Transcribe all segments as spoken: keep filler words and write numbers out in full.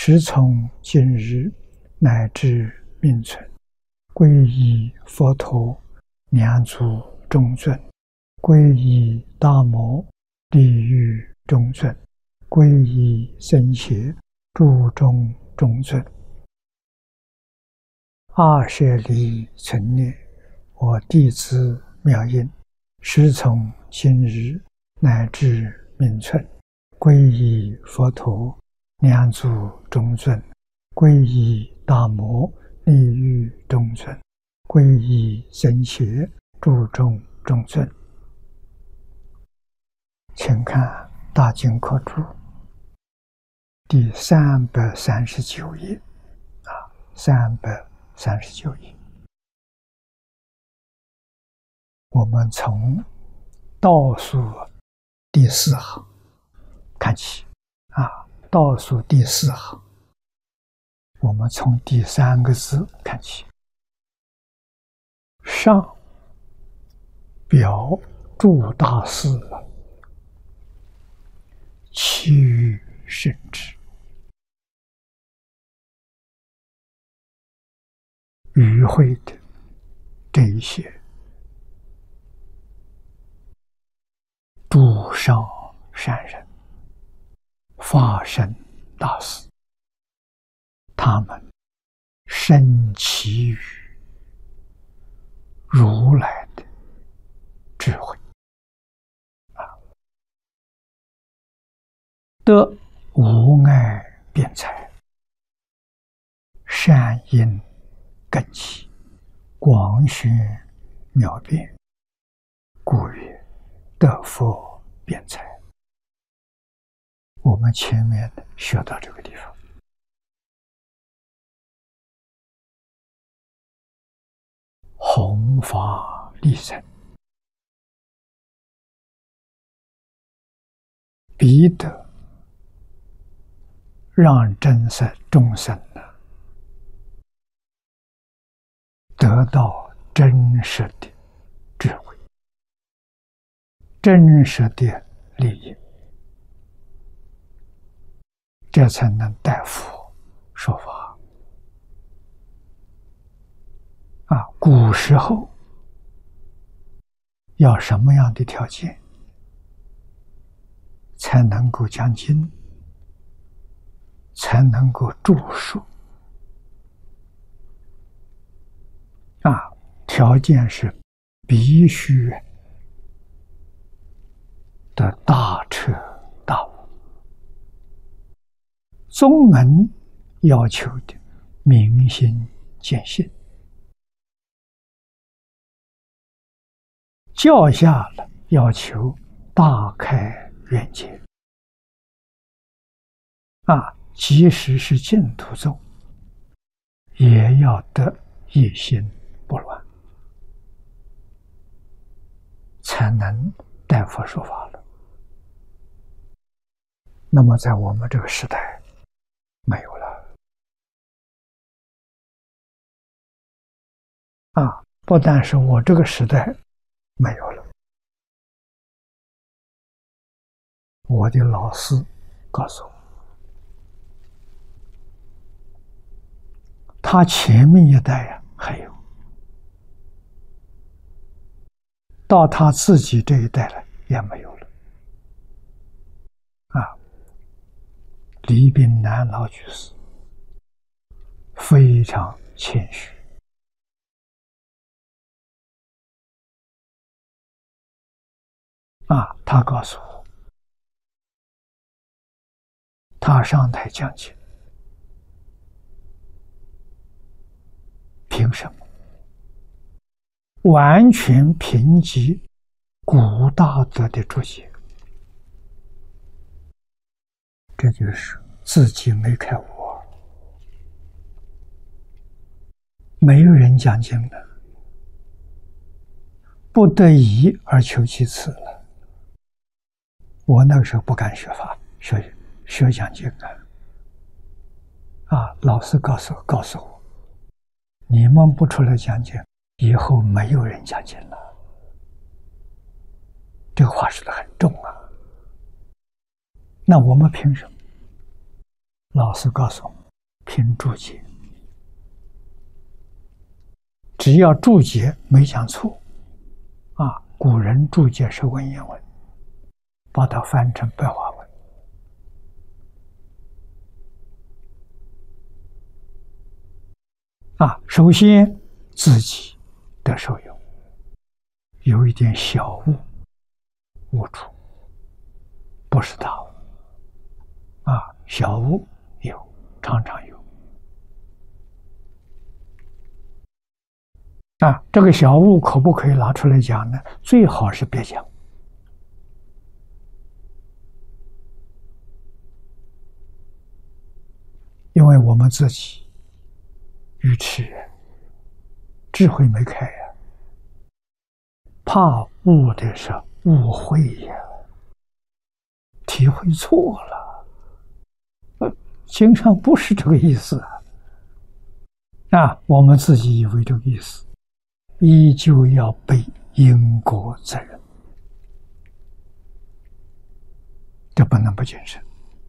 时从今日乃至命存，皈依佛陀、两足中尊，皈依大摩地狱中尊，皈依僧伽注中中尊。二舍离存念，我弟子妙音，时从今日乃至命存，皈依佛陀、两足中尊，皈依大摩地狱中尊，皈依僧伽注中中尊。请看《大经科注》第三百三十九页啊，三百三十九页。我们从倒数第四行看起啊，倒数第四行，我们从第三个字看起。上表诸大士，其余甚之。与会的这一些诸上善人、法身大士，他们深其于如来的智慧啊，得无碍辩才，善因根器，广宣妙辩，故曰得佛辩才。我们前面学到这个地方，弘法利生，必得让真实众生呢得到真实的智慧，真实的利益，这才能代佛说法啊。古时候要什么样的条件才能够讲经，才能够著述啊？条件是必须的大彻大悟，宗门要求的明心见性，教下了要求大开眼界啊，即使是净土宗，也要得一心不乱，才能代佛说法了。那么在我们这个时代没有了啊！不但是我这个时代没有了，我的老师告诉我，他前面一代呀还有，到他自己这一代了也没有了啊！李炳南老居士非常谦虚啊，他告诉我，他上台讲经，凭什么？完全凭借古大德的注解，这就是自己没开悟，没有人讲经的，不得已而求其次了。我那个时候不敢学法，学学讲经啊，啊，老师告诉告诉我，你们不出来讲经，以后没有人讲经了。这个话说得很重啊。那我们凭什么？ 老师告诉我们，凭注解，只要注解没讲错，啊，古人注解是文言文，把它翻成白话文。啊，首先自己得受用，有一点小误，误处，不是大误。啊，小误有，常常有。啊，这个小误可不可以拿出来讲呢？最好是别讲，因为我们自己愚痴人，智慧没开呀，怕误的是误会呀，体会错了，呃，经上不是这个意思啊。啊，我们自己以为这个意思，依旧要背因果责任，这不能不谨慎。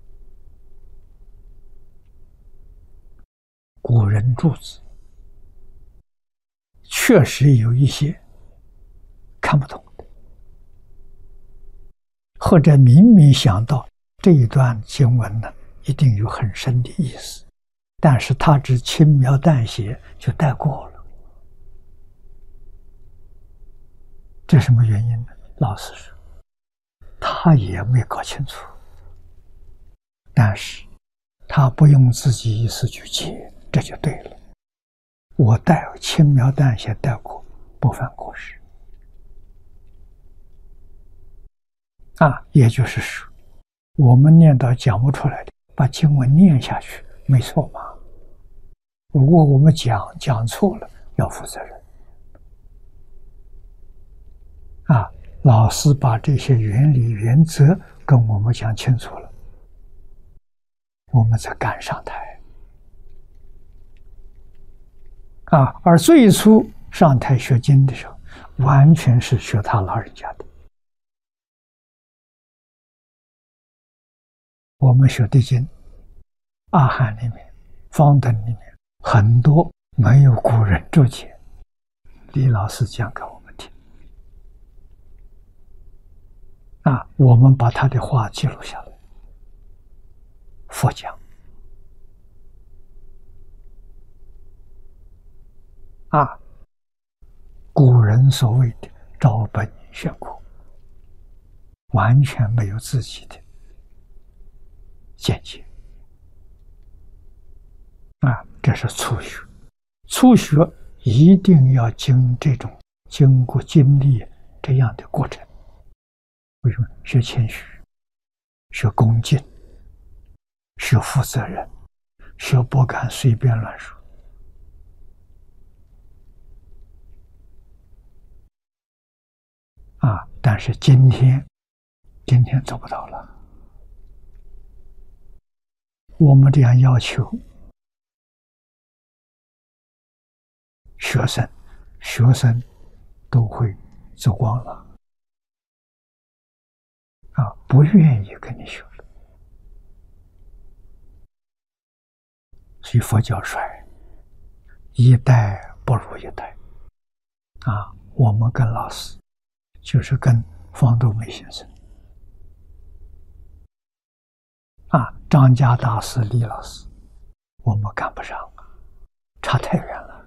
古人注字确实有一些看不懂的，或者明明想到这一段经文呢，一定有很深的意思，但是他只轻描淡写就带过了。这什么原因呢？老实说，他也没搞清楚，但是他不用自己意思去解，这就对了。我带轻描淡写带过，不犯过失。啊，也就是说，我们念到讲不出来的，把经文念下去，没错嘛。如果我们讲讲错了，要负责任。啊，老师把这些原理原则跟我们讲清楚了，我们才敢上台。啊，而最初上台学经的时候，完全是学他老人家的。我们学的经，阿含里面、方等里面很多没有古人注解，李老师讲给我们听。啊，我们把他的话记录下来，佛讲。啊，古人所谓的照本宣科，完全没有自己的见解。啊，这是初学。初学一定要经这种经过经历这样的过程。为什么？学谦虚，学恭敬，学负责任，学不敢随便乱说。啊！但是今天，今天做不到了。我们这样要求学生，学生都会走光了。啊，不愿意跟你学了。所以佛教衰，一代不如一代。啊，我们跟老师。就是跟方东梅先生啊，张家大师李老师，我们赶不上啊，差太远了。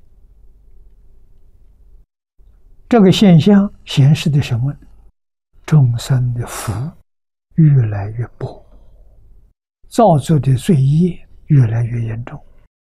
这个现象显示的什么？众生的福越来越薄，造作的罪业越来越严重。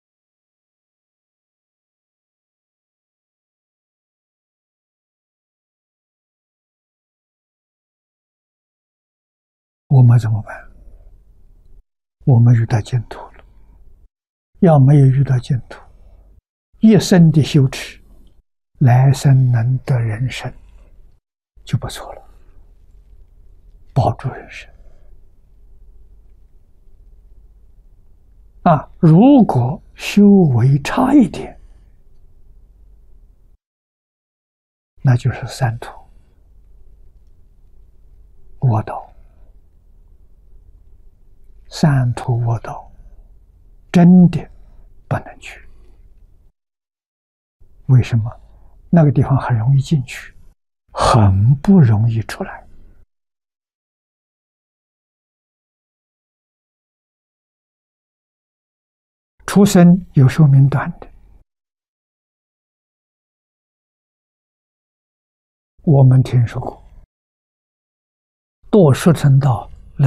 我们怎么办？我们遇到净土了，要没有遇到净土，一生的修持，来生能得人生就不错了，保住人生。啊，如果修为差一点，那就是三途卧道。三途卧道真的不能去。为什么？那个地方很容易进去，很不容易出来。出生有寿命短的，我们听说过，堕速成道